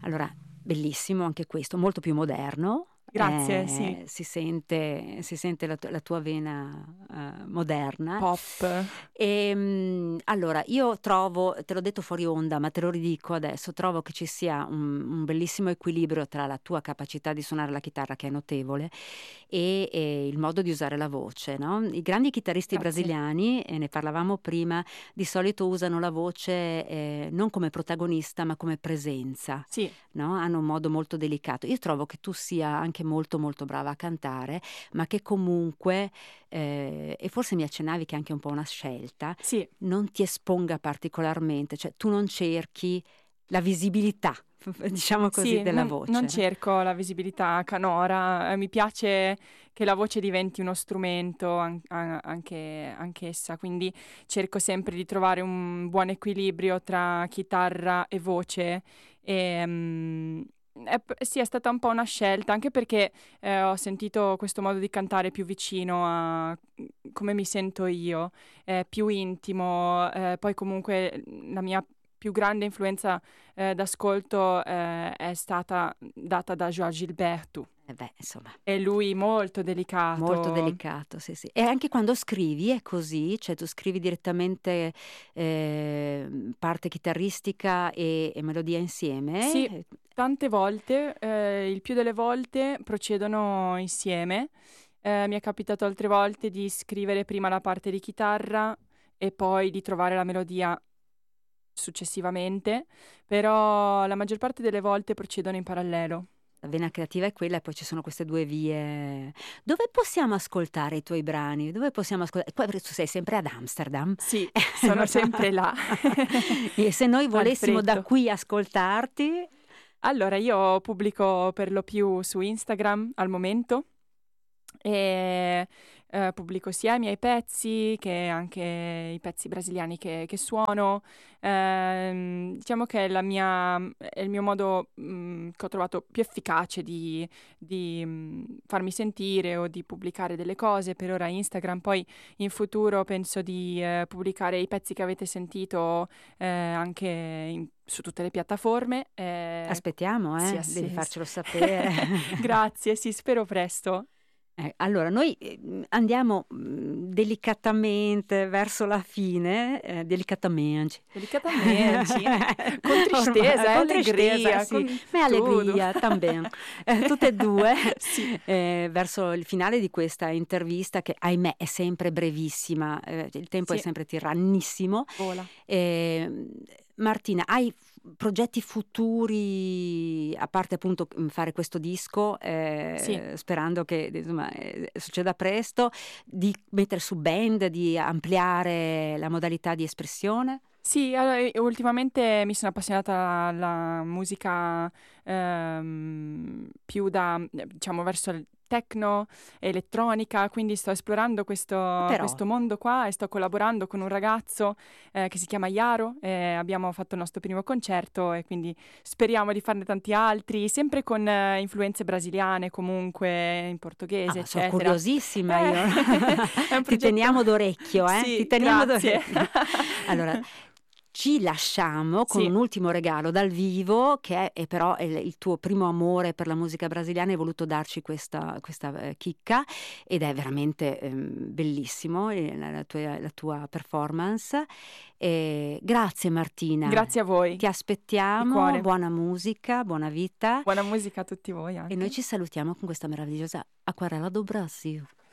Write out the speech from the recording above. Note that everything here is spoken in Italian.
Allora, bellissimo anche questo, molto più moderno. Grazie, sì. Si sente la tua vena moderna. Pop. Allora, io trovo, te l'ho detto fuori onda, ma te lo ridico adesso, trovo che ci sia un bellissimo equilibrio tra la tua capacità di suonare la chitarra, che è notevole, e il modo di usare la voce, no? I grandi chitarristi Grazie. brasiliani, ne parlavamo prima, di solito usano la voce non come protagonista, ma come presenza. Sì. No? Hanno un modo molto delicato. Io trovo che tu sia anche molto molto brava a cantare, ma che comunque, e forse mi accennavi che è anche un po' una scelta, Sì. non ti esponga particolarmente, cioè tu non cerchi la visibilità, diciamo così, Sì, della non voce. non cerco la visibilità canora, mi piace che la voce diventi uno strumento anch'essa, quindi cerco sempre di trovare un buon equilibrio tra chitarra e voce. Sì, è stata un po' una scelta, anche perché ho sentito questo modo di cantare più vicino a come mi sento io, più intimo, poi comunque la mia più grande influenza d'ascolto è stata data da João Gilberto. Beh, insomma, E lui molto molto delicato. delicato, sì, sì. E anche quando scrivi è così? Cioè tu scrivi direttamente parte chitarristica e melodia Sì, insieme? tante volte, il più delle volte procedono insieme. Mi è capitato altre volte di scrivere prima la parte di chitarra e poi di trovare la melodia successivamente, però la maggior parte delle volte procedono in parallelo. La vena creativa è quella e poi ci sono queste due vie. Dove possiamo ascoltare i tuoi brani? Dove possiamo ascoltare? Qua tu sei sempre ad Amsterdam. Sì, sono sempre là, E se noi al volessimo da freddo. qui ascoltarti? Allora, io pubblico per lo più su Instagram al momento e pubblico sia i miei pezzi che anche i pezzi brasiliani che suono. Diciamo che è il mio modo che ho trovato più efficace di farmi sentire o di pubblicare delle cose. Per ora Instagram, poi in futuro penso di pubblicare i pezzi che avete sentito anche su tutte le piattaforme. Aspettiamo, Sì, devi sì. farcelo sapere. Grazie, sì, spero presto. Allora noi, andiamo, delicatamente verso la fine, delicatamente. Delicatamente, con tristeza e Con tristezza, allegria, sì, con ma tudo. allegria también, tutte e 2, Sì, verso il finale di questa intervista che, ahimè, è sempre brevissima, il tempo è sì, sempre tirannissimo. vola. Ehm, Martina, hai progetti futuri, a parte appunto fare questo disco, Sì. sperando che insomma succeda presto, di mettere su band, di ampliare la modalità di espressione? Sì, allora, ultimamente mi sono appassionata alla musica più diciamo, verso il techno, elettronica, quindi sto esplorando Però, questo mondo qua e sto collaborando con un ragazzo che si chiama Iaro. Abbiamo fatto il nostro primo concerto e quindi speriamo di farne tanti altri, sempre con influenze brasiliane, comunque in portoghese, sono eccetera. curiosissima io. È un Ti progetto. teniamo d'orecchio, ti Sì, teniamo grazie. d'orecchio. Allora, ci lasciamo con Sì. un ultimo regalo dal vivo che è però il tuo primo amore per la musica brasiliana, hai voluto darci questa chicca ed è veramente bellissimo la tua performance. Grazie Martina, Grazie a voi, ti di aspettiamo, cuore. buona musica, buona vita Buona musica a tutti voi e noi anche. ci salutiamo con questa meravigliosa Acquarella do Brasil.